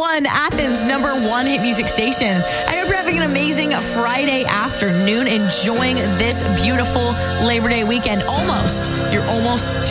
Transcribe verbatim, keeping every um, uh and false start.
one, Athens, number one hit music station. I hope you're having an amazing Friday afternoon, enjoying this beautiful Labor Day weekend. Almost. You're almost to